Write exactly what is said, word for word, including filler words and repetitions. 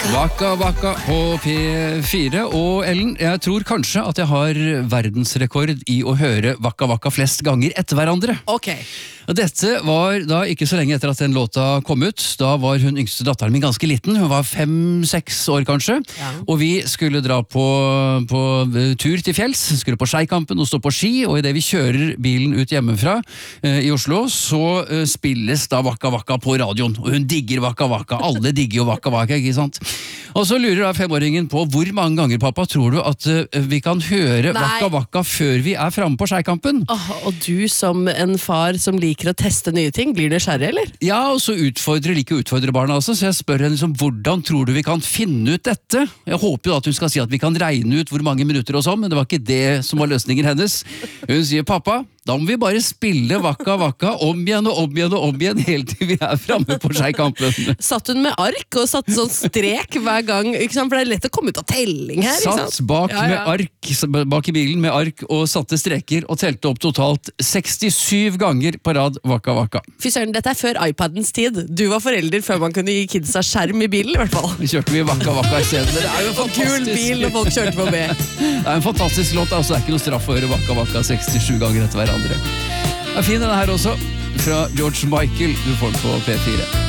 Waka Waka på P fire. Og Ellen, jeg tror kanskje at jeg har verdensrekord i å høre Waka Waka flest ganger etter hverandre. Ok. Og dette var da ikke så lenge etter at den låta kom ut. Da var hun yngste datteren min ganske liten. Hun var fem-seks år kanskje. Ja. Og vi skulle dra på, på tur til fjells. Skulle på Skeikampen og stå på ski. Og i det vi kjører bilen ut hjemmefra eh, i Oslo, så eh, spilles da Waka Waka på radioen. Og hun digger Waka Waka. Alle digger jo Waka Waka, ikke sant? Og så lurer da femåringen på hvor mange ganger, pappa, tror du at uh, vi kan høre Nei. Waka Waka før vi er framme på Skeikampen? Åh, og du som en far som liker å teste nye ting, blir nysgjerrig, eller? Ja, og så utfordrer like utfordrer barna også, så jeg spør henne liksom, hvordan tror du vi kan finne ut dette? Jeg håper jo at hun skal si at vi kan regne ut hvor mange minutter og sånn, men det var ikke det som var løsningen hennes. Hun sier, pappa, da må vi bare spille Waka Waka om igjen og om igjen og om igjen, helt til vi er framme på Skeikampen. Satt hun med ark og satt sånn strek hver gang, ikke sant? For det er lett å komme ut av telling her, ikke sant? Satt bak, Ja, ja. med ark, bak i bilen med ark og satte streker og telte opp totalt sekstisju ganger på rad Waka Waka. Fy søren, dette er før iPadens tid. Du var forelder før man kunne gi kidsa skjerm i bilen, i hvert fall. Vi kjørte vi Waka Waka i stedet. Det er jo Og kul fantastisk. bil når folk kjørte forbi. Det er en fantastisk låt, altså det er ikke noe straff å høre Waka Waka sekstisju ganger etter hverandre. Det er fin denne her også, fra George Michael, du får den på P fire.